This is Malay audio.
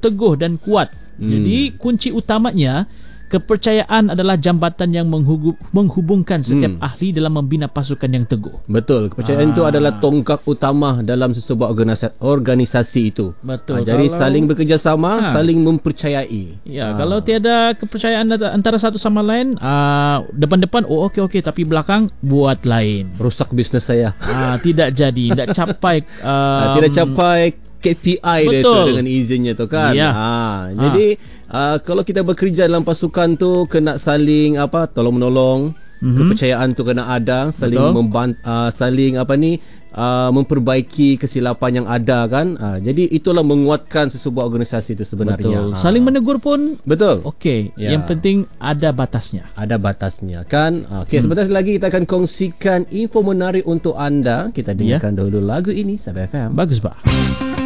teguh dan kuat. Jadi kunci utamanya, kepercayaan adalah jambatan yang menghubungkan setiap ahli dalam membina pasukan yang teguh. Betul, kepercayaan itu adalah tonggak utama dalam sesebuah organisasi itu. Betul. Jadi saling bekerjasama, saling mempercayai. Ya, kalau tiada kepercayaan antara satu sama lain, depan-depan okey, tapi belakang buat lain. Rusak bisnes saya. Tidak jadi, tidak capai tidak capai KPI dia tu dengan izinnya tu kan. Ya. Jadi kalau kita bekerja dalam pasukan tu kena saling tolong menolong. Kepercayaan tu kena ada, saling saling memperbaiki kesilapan yang ada kan. Jadi itulah menguatkan sesebuah organisasi itu sebenarnya. Betul. Saling menegur pun okey. Ya. Yang penting ada batasnya. Ada batasnya kan. Okey, sebentar lagi kita akan kongsikan info menarik untuk anda. Kita dengarkan dahulu lagu ini Sahabat FM. Bagus, Pak.